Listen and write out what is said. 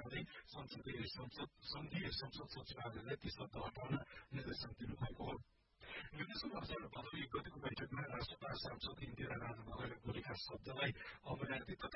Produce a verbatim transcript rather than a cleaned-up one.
गर्दै संसदीय संसद संघीय संसद सचिवालयलाई ती शब्द हटाउन निर्देशन दिनुभएको हो। विधानसभा भदौ एक गतिको बैठकमा राष्ट्रपति सांसद इन्दिरा राजा मल्लले बोलेका शब्दलाई अवैधानिक तथा